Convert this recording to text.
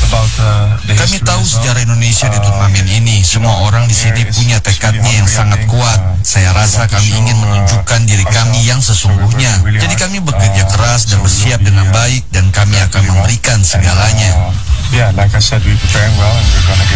Kami tahu sejarah Indonesia di turnamen ini. Semua orang di sini punya tekadnya yang sangat kuat. Saya rasa kami ingin menunjukkan diri kami yang sesungguhnya. Jadi kami bekerja keras dan bersiap dengan baik, dan kami akan memberikan segalanya. Yeah, like I said, we're preparing well and we're going to give